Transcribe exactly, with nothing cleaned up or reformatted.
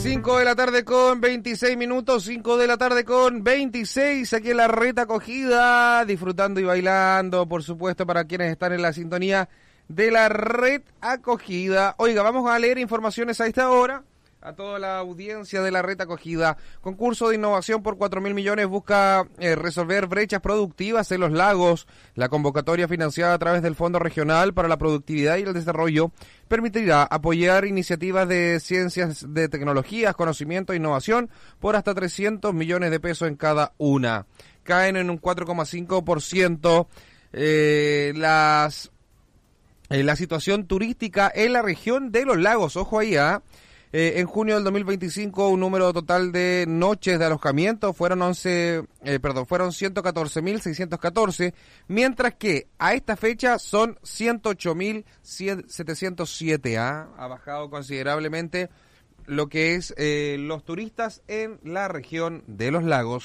cinco de la tarde con veintiséis minutos, cinco de la tarde con veintiséis, aquí en la Red Acogida, disfrutando y bailando, por supuesto, para quienes están en la sintonía de la Red Acogida. Oiga, vamos a leer informaciones a esta hora, a toda la audiencia de la Red Acogida. Concurso de innovación por cuatro mil millones busca eh, resolver brechas productivas en los lagos. La convocatoria financiada a través del Fondo Regional para la Productividad y el Desarrollo permitirá apoyar iniciativas de ciencias, de tecnologías, conocimiento e innovación por hasta trescientos millones de pesos en cada una. Caen en un cuatro coma cinco por ciento eh, las eh, la situación turística en la región de los lagos. Ojo ahí, ¿ah? ¿eh? Eh, en junio del dos mil veinticinco, un número total de noches de alojamiento fueron once, eh, perdón, fueron ciento catorce mil seiscientos catorce, mientras que a esta fecha son ciento ocho mil setecientos siete. ¿ah? Ha bajado considerablemente lo que es eh, los turistas en la región de los lagos.